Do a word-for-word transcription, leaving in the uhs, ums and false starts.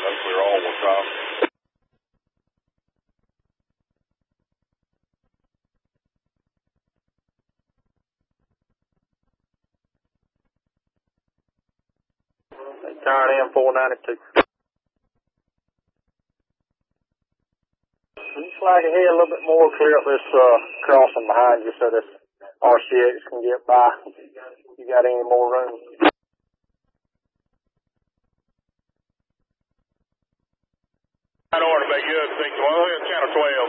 Unclear all one time. Turn in four ninety-two. Just like ahead a little bit more, clear up this uh, crossing behind you so this R C X can get by. You got any more room? I order to be good. Six, well, channel twelve.